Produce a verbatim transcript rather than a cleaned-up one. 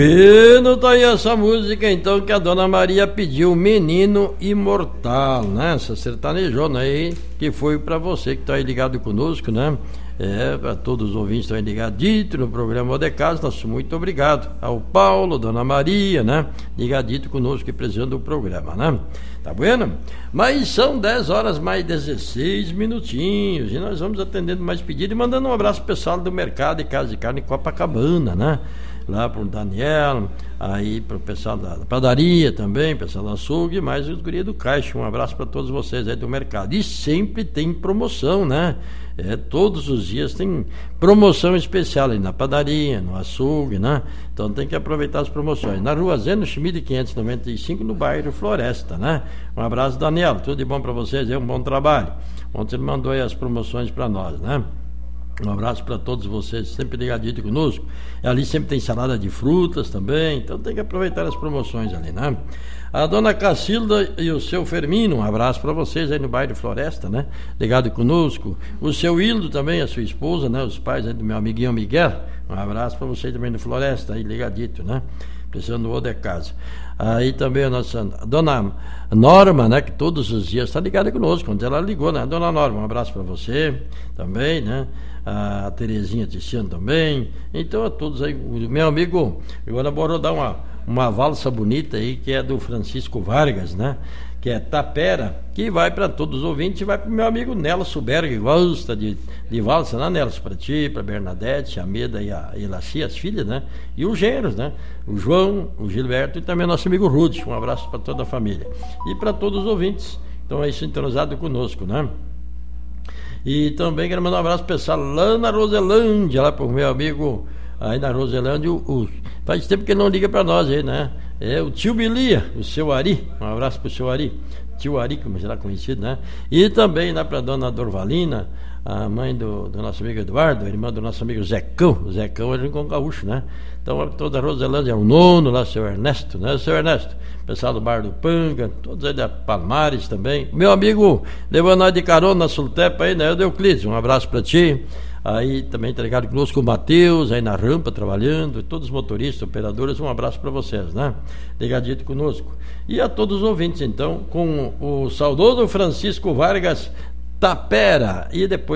E não tá aí essa música então que a Dona Maria pediu, Menino Imortal, né? Essa sertanejona aí que foi pra você que tá aí ligado conosco, né? É, para todos os ouvintes que estão aí ligadito no programa O de Casa, nosso muito obrigado ao Paulo, Dona Maria, né? Ligadito conosco e precisando do programa, né? Tá bueno? Mas são dez horas mais dezesseis minutinhos e nós vamos atendendo mais pedidos e mandando um abraço pro pessoal do Mercado de Casa de Carne Copacabana, né? Lá pro Daniel, aí pro pessoal da padaria também, pessoal do açougue, mais os guri do Caixa. Um abraço para todos vocês aí do mercado. E sempre tem promoção, né? É, todos os dias tem promoção especial aí na padaria, no açougue, né? Então tem que aproveitar as promoções. Na rua Zeno Schmid quinhentos e noventa e cinco, no bairro Floresta, né? Um abraço, Daniel. Tudo de bom para vocês, é um bom trabalho. Ontem ele mandou aí as promoções para nós, né? Um abraço para todos vocês, sempre ligadinho conosco. Ali sempre tem salada de frutas também, então tem que aproveitar as promoções ali, né? A dona Cacilda e o seu Fermino, um abraço para vocês aí no bairro Floresta, né? Ligado conosco. O seu Hildo também, a sua esposa, né? Os pais aí do meu amiguinho Miguel, um abraço para vocês também no Floresta, aí ligadito, né? Precisando do O de Casa. Aí também a nossa a dona Norma, né, que todos os dias está ligada conosco, quando ela ligou, né? Dona Norma, um abraço para você também, né? A Terezinha Tiziano também. Então a todos aí, o meu amigo, eu agora vou dar uma, uma valsa bonita aí, que é do Francisco Vargas, né? Que é Tapera, que vai para todos os ouvintes e vai para o meu amigo Nelson Berg, que gosta de, de valsa, né, Nelson? Para ti, para Bernadette, a Meda e a Elaci, as filhas, né? E os gêneros, né? O João, o Gilberto e também o nosso amigo Rude. Um abraço para toda a família. E para todos os ouvintes, então aí sintonizado conosco, né? E também quero mandar um abraço pessoal lá na Roselândia, lá para o meu amigo aí na Roselândia, o, o, faz tempo que ele não liga para nós aí, né? É o tio Bilia, o seu Ari, um abraço pro seu Ari, tio Ari, como será conhecido, né? E também lá pra dona Dorvalina, a mãe do, do nosso amigo Eduardo, a irmã do nosso amigo Zecão, o Zecão é com gaúcho, né? Então toda a Roselândia, o nono lá, seu Ernesto, né? Seu Ernesto, pessoal do Bar do Panga, todos aí da Palmares também. Meu amigo, levando nós de carona na Sultepa aí, né? O Euclides, um abraço pra ti. Aí também tá ligado conosco o Matheus, aí na rampa trabalhando, todos os motoristas, operadores, um abraço para vocês, né? Ligadinho conosco. E a todos os ouvintes, então, com o saudoso Francisco Vargas Tapera. E depois